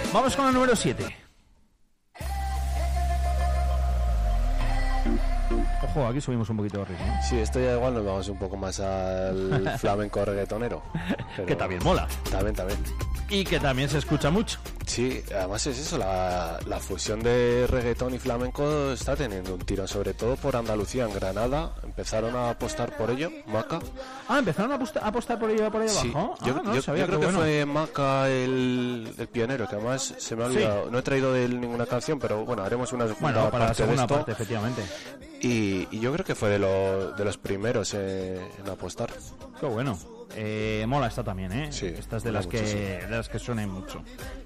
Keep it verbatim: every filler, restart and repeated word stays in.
Vamos con el número siete. Ojo, aquí subimos un poquito de ritmo. Sí, esto ya igual nos vamos un poco más al flamenco reggaetonero. Que también mola. También, también. Y que también se escucha mucho. Sí, además es eso, la, la fusión de reggaetón y flamenco está teniendo un tiro, sobre todo por Andalucía, en Granada, empezaron a apostar por ello, Maca. Ah, empezaron a apostar, a apostar por ello por ahí Sí, abajo. yo, ah, no, yo, sabía, yo creo que que bueno. fue Maca el, el pionero, que además se me ha olvidado, Sí. no he traído de él ninguna canción, pero bueno, haremos una segunda Bueno, para la parte segunda de esto. parte, efectivamente. Y, y yo creo que fue de, lo, de los primeros eh, en apostar. Qué bueno. Eh, mola esta también, ¿eh? Sí, esta es de mola las que muchísimo. de las que suenan mucho.